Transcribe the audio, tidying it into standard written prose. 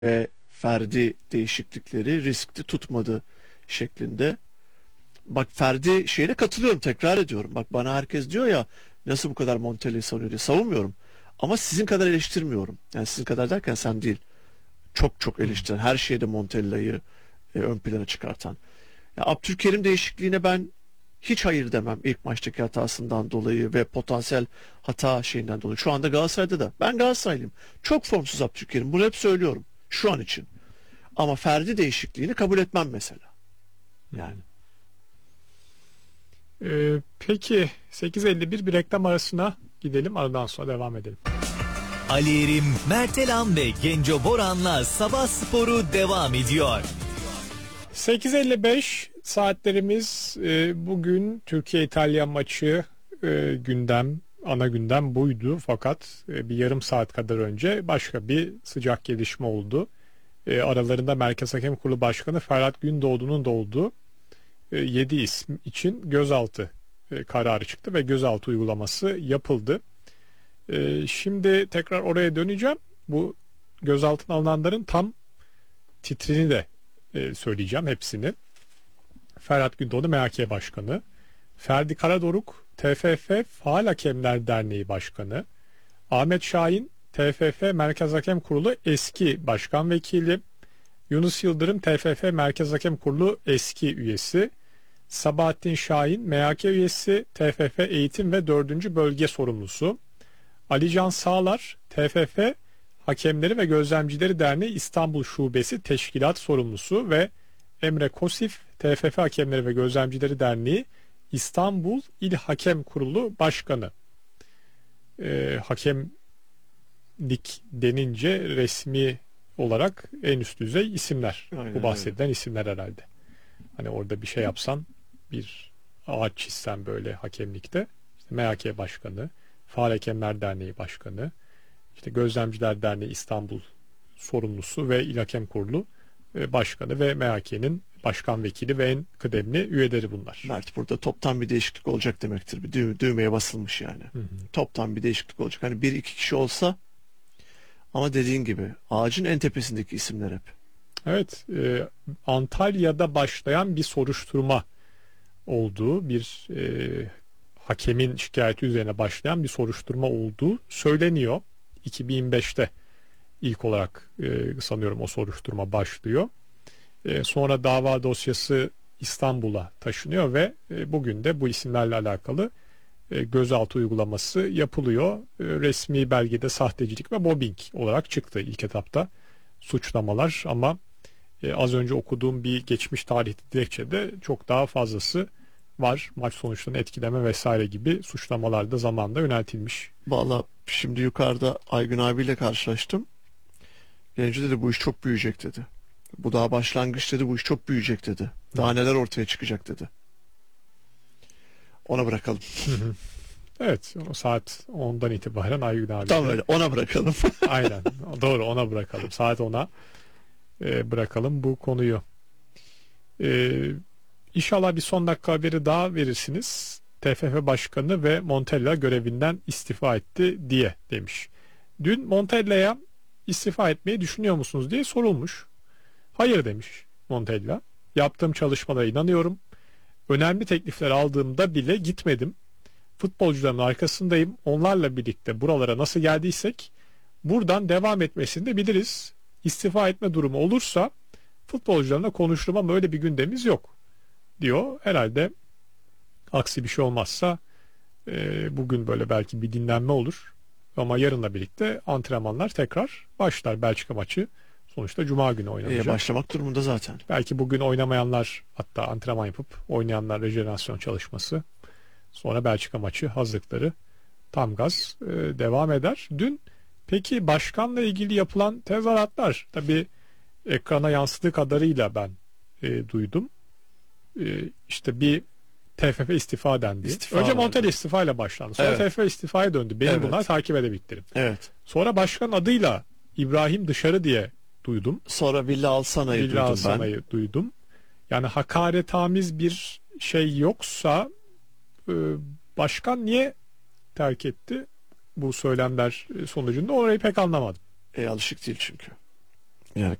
ve ferdi değişiklikleri riskli tutmadı şeklinde. Bak ferdi şeyine katılıyorum, tekrar ediyorum. Bak bana herkes diyor ya nasıl bu kadar Montella'yı savunuyor diye, savunmuyorum. Ama sizin kadar eleştirmiyorum. Yani sizin kadar derken sen değil. Çok çok eleştiren, her şeyde Montella'yı ön plana çıkartan. Ya Abdülkerim değişikliğine ben hiç hayır demem, ilk maçtaki hatasından dolayı ve potansiyel hata şeyinden dolayı. Şu anda Galatasaray'da da. Ben Galatasaraylıyım. Çok formsuz Abdülkerim. Bunu hep söylüyorum. Şu an için. Ama Ferdi değişikliğini kabul etmem mesela. Yani. Peki 8.51 bir reklam arasına gidelim. Aradan sonra devam edelim. Ali Erim, Mertelan ve Genco Boran'la Sabah Sporu devam ediyor. 8.55 saatlerimiz, bugün Türkiye-İtalya maçı ana gündem buydu. Fakat bir yarım saat kadar önce başka bir sıcak gelişme oldu. Aralarında Merkez Hakem Kurulu Başkanı Ferhat Gündoğdu'nun da olduğu 7 isim için gözaltı kararı çıktı ve gözaltı uygulaması yapıldı. Şimdi tekrar oraya döneceğim. Bu gözaltına alınanların tam titrini de söyleyeceğim, hepsini. Ferhat Gündoğdu MHK Başkanı, Ferdi Karadoruk TFF Faal Hakemler Derneği Başkanı, Ahmet Şahin TFF Merkez Hakem Kurulu eski başkan vekili, Yunus Yıldırım TFF Merkez Hakem Kurulu eski üyesi, Sabahattin Şahin MHK üyesi, TFF Eğitim ve 4. Bölge Sorumlusu, Alican Sağlar TFF Hakemleri ve Gözlemcileri Derneği İstanbul Şubesi Teşkilat Sorumlusu ve Emre Kosif TFF Hakemleri ve Gözlemcileri Derneği İstanbul İl Hakem Kurulu Başkanı. Hakemlik denince resmi olarak en üst düzey isimler. Aynen, bu bahsedilen isimler herhalde. Hani orada bir şey yapsan, bir ağaç çizsen böyle hakemlikte, işte MHK Başkanı, Faal Hakemler Derneği Başkanı, işte Gözlemciler Derneği İstanbul sorumlusu ve İl Hakem Kurulu Başkanı ve MHK'nin başkan vekili ve en kıdemli üyeleri bunlar. Mert, burada toptan bir değişiklik olacak demektir. Bir düğmeye basılmış yani. Hı hı. Toptan bir değişiklik olacak. Hani bir iki kişi olsa, ama dediğin gibi ağacın en tepesindeki isimler hep. Evet, Antalya'da başlayan bir soruşturma olduğu, bir hakemin şikayeti üzerine başlayan bir soruşturma olduğu söyleniyor. 2005'te ilk olarak sanıyorum o soruşturma başlıyor. Sonra dava dosyası İstanbul'a taşınıyor ve bugün de bu isimlerle alakalı gözaltı uygulaması yapılıyor. Resmi belgede sahtecilik ve mobbing olarak çıktı ilk etapta suçlamalar, ama az önce okuduğum bir geçmiş tarihli dilekçede çok daha fazlası var. Maç sonuçlarını etkileme vesaire gibi suçlamalar da zamanında yöneltilmiş. Valla şimdi yukarıda Aygün abiyle karşılaştım. Genco dedi bu iş çok büyüyecek dedi. Bu daha başlangıç dedi, bu iş çok büyüyecek dedi. Daha neler ortaya çıkacak dedi. Ona bırakalım. Evet, o saat 10'dan itibaren Aygün abi. Tam öyle, ona bırakalım. Aynen, doğru, ona bırakalım. Saat 10'a bırakalım bu konuyu. İnşallah bir son dakika haberi daha verirsiniz. TFF Başkanı ve Montella görevinden istifa etti diye demiş. Dün Montella'ya istifa etmeyi düşünüyor musunuz diye sorulmuş. Hayır demiş Montella. Yaptığım çalışmalara inanıyorum. Önemli teklifler aldığımda bile gitmedim. Futbolcuların arkasındayım. Onlarla birlikte buralara nasıl geldiysek buradan devam etmesini de biliriz. İstifa etme durumu olursa futbolcularla konuşurum ama öyle bir gündemimiz yok diyor. Herhalde aksi bir şey olmazsa bugün böyle belki bir dinlenme olur. Ama yarınla birlikte antrenmanlar tekrar başlar. Belçika maçı sonuçta Cuma günü oynanacak. Başlamak durumunda zaten. Belki bugün oynamayanlar, hatta antrenman yapıp oynayanlar rejenerasyon çalışması. Sonra Belçika maçı hazırlıkları tam gaz devam eder. Dün peki başkanla ilgili yapılan tezahüratlar, tabii ekrana yansıdığı kadarıyla ben duydum. İşte bir TFF istifa dendi. Önce Montella istifa ile başlandı. Sonra TFF istifaya döndü. Benim bunları takip edebildiklerim. Evet. Sonra başkan adıyla İbrahim Dışarı diye duydum. Sonra Villa Alsana'yı duydum. Yani hakaretamiz bir şey yoksa başkan niye terk etti bu söylemler sonucunda, orayı pek anlamadım. Alışık değil çünkü. Yani